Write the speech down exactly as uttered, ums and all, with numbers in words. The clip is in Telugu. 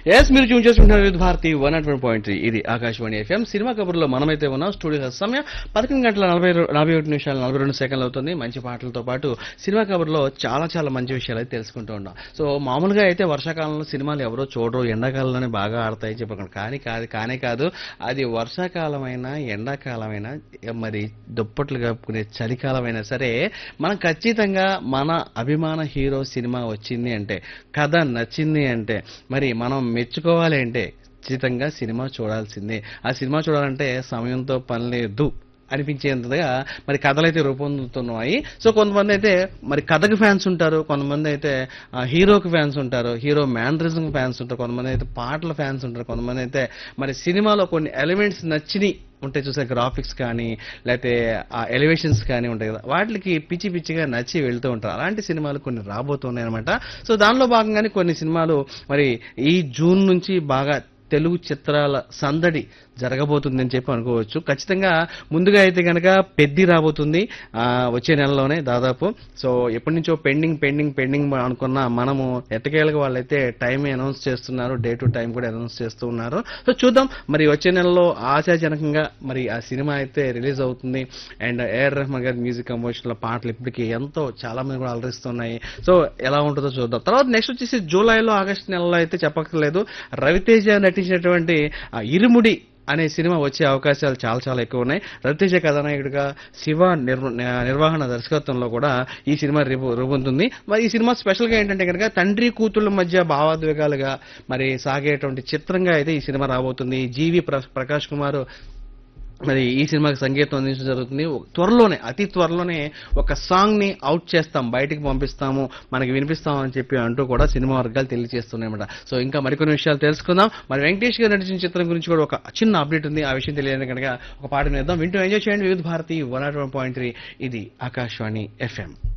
ఎస్ మీరు ట్యూన్ చేసుకుంటున్నారు with Bharati one not one point three ఇది ఆకాశవాణి ఎఫ్ఎం సినిమా కబుర్లో మనమైతే ఉన్నాం. స్టూడియో సమయం పదకొండు గంటల నలభై నలభై ఒకటి నిమిషాలు నలభై రెండు సెకండ్లు అవుతుంది. మంచి పాటలతో పాటు సినిమా కబుర్లో చాలా చాలా మంచి విషయాలు అయితే తెలుసుకుంటూ ఉన్నాం. సో మామూలుగా అయితే వర్షాకాలంలో సినిమాలు ఎవరో చూడరు, ఎండాకాలంలోనే బాగా ఆడతాయి చెప్పకుండా, కానీ కాదు కానే కాదు అది వర్షాకాలమైనా ఎండాకాలమైనా మరి దుప్పట్లు కప్పుకునే చలికాలమైనా సరే మనం ఖచ్చితంగా మన అభిమాన హీరో సినిమా వచ్చింది అంటే, కథ నచ్చింది అంటే, మరి మనం మెచ్చుకోవాలి అంటే ఖచ్చితంగా సినిమా చూడాల్సిందే. ఆ సినిమా చూడాలంటే సమయంతో పని లేదు అనిపించేంతగా మరి కథలు అయితే రూపొందుతున్నాయి. సో కొంతమంది అయితే మరి కథకు ఫ్యాన్స్ ఉంటారు, కొంతమంది అయితే హీరోకి ఫ్యాన్స్ ఉంటారు, హీరో మ్యానరిజం ఫ్యాన్స్ ఉంటారు, కొంతమంది అయితే పాటల ఫ్యాన్స్ ఉంటారు, కొంతమంది అయితే మరి సినిమాలో కొన్ని ఎలిమెంట్స్ నచ్చిని ఉంటాయి చూసే, గ్రాఫిక్స్ కానీ లేకపోతే ఆ ఎలివేషన్స్ కానీ ఉంటాయి కదా, వాటికి పిచ్చి పిచ్చిగా నచ్చి వెళ్తూ ఉంటారు. అలాంటి సినిమాలు కొన్ని రాబోతున్నాయి అనమాట. సో దానిలో భాగంగానే కొన్ని సినిమాలు మరి ఈ జూన్ నుంచి బాగా తెలుగు చిత్రాల సందడి జరగబోతుందని చెప్పి అనుకోవచ్చు. ఖచ్చితంగా ముందుగా అయితే కనుక పెద్ది రాబోతుంది వచ్చే నెలలోనే దాదాపు. సో ఎప్పటి నుంచో పెండింగ్ పెండింగ్ పెండింగ్ అనుకున్న మనము ఎట్టకేళ్ళకి వాళ్ళైతే టైం అనౌన్స్ చేస్తున్నారు, డే టు టైం కూడా అనౌన్స్ చేస్తూ ఉన్నారు. సో చూద్దాం మరి వచ్చే నెలలో ఆశాజనకంగా మరి ఆ సినిమా అయితే రిలీజ్ అవుతుంది. అండ్ ఏఆర్ రెహమాన్ గారి మ్యూజిక్ కంపోజిషన్ల పాటలు ఇప్పటికీ ఎంతో చాలా మంది కూడా అలరిస్తున్నాయి. సో ఎలా ఉంటుందో చూద్దాం. తర్వాత నెక్స్ట్ వచ్చేసి జూలైలో ఆగస్టు నెలలో అయితే చెప్పక్కర్లేదు, రవితేజ నటించినటువంటి ఇరుముడి అనే సినిమా వచ్చే అవకాశాలు చాలా చాలా ఎక్కువ ఉన్నాయి. రవితేజ కథానాయకుడిగా, శివ నిర్వహణ దర్శకత్వంలో కూడా ఈ సినిమా రూపొందుతుంది. మరి ఈ సినిమా స్పెషల్ గా ఏంటంటే కనుక తండ్రి కూతుళ్ళ మధ్య భావోద్వేగాలుగా మరి సాగేటువంటి చిత్రంగా అయితే ఈ సినిమా రాబోతుంది. జీవి ప్రకాష్ కుమార్ మరి ఈ సినిమాకి సంగీతం అందించడం జరుగుతుంది. త్వరలోనే అతి త్వరలోనే ఒక సాంగ్ ని అవుట్ చేస్తాం, బయటికి పంపిస్తాము, మనకి వినిపిస్తాం అని చెప్పి అంటూ కూడా సినిమా వర్గాలు తెలియజేస్తున్నాయన్నమాట. సో ఇంకా మరికొన్ని విషయాలు తెలుసుకుందాం. మరి వెంకటేష్ గారు నటించిన చిత్రం గురించి కూడా ఒక చిన్న అప్డేట్ ఉంది. ఆ విషయం తెలియని కనుక ఒక పాట వినేద్దాం. వింటూ ఎంజాయ్ చేయండి వివిధ Bharati one not one point three ఇది ఆకాశవాణి ఎఫ్ఎం.